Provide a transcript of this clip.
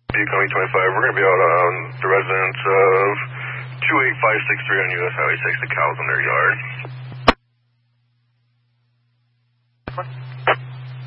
Becoming 25, we're going to be out on the residence of 28563 on US Highway 6, the cows in their yard.